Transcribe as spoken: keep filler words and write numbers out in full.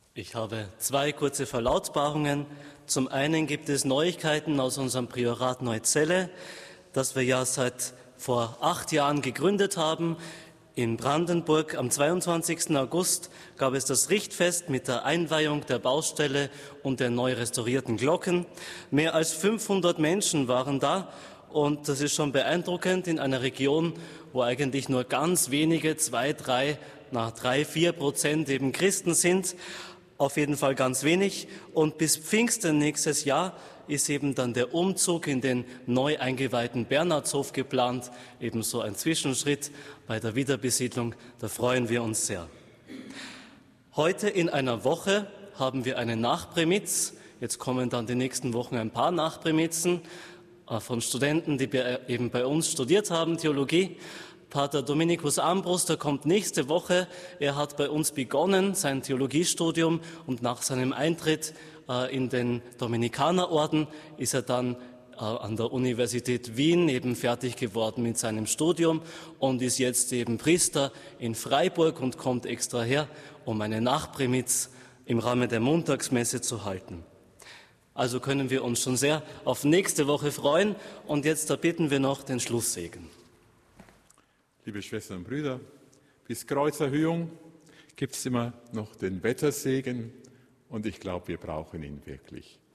Ich habe zwei kurze Verlautbarungen. Zum einen gibt es Neuigkeiten aus unserem Priorat Neuzelle, das wir ja seit vor acht Jahren gegründet haben. In Brandenburg am zweiundzwanzigsten August gab es das Richtfest mit der Einweihung der Baustelle und der neu restaurierten Glocken. Mehr als fünfhundert Menschen waren da. Und das ist schon beeindruckend in einer Region, wo eigentlich nur ganz wenige, zwei, drei, nach drei, vier Prozent eben Christen sind. Auf jeden Fall ganz wenig. Und bis Pfingsten nächstes Jahr ist eben dann der Umzug in den neu eingeweihten Bernhardshof geplant. Ebenso ein Zwischenschritt bei der Wiederbesiedlung. Da freuen wir uns sehr. Heute in einer Woche haben wir eine Nachprämiz. Jetzt kommen dann die nächsten Wochen ein paar Nachprämizen von Studenten, die eben bei uns studiert haben, Theologie. Pater Dominikus Ambrus, der kommt nächste Woche. Er hat bei uns begonnen, sein Theologiestudium, und nach seinem Eintritt äh, in den Dominikanerorden ist er dann äh, an der Universität Wien eben fertig geworden mit seinem Studium und ist jetzt eben Priester in Freiburg und kommt extra her, um eine Nachprämiz im Rahmen der Montagsmesse zu halten. Also können wir uns schon sehr auf nächste Woche freuen. Und jetzt da bitten wir noch den Schlusssegen. Liebe Schwestern und Brüder, bis Kreuzerhöhung gibt es immer noch den Wettersegen und ich glaube, wir brauchen ihn wirklich.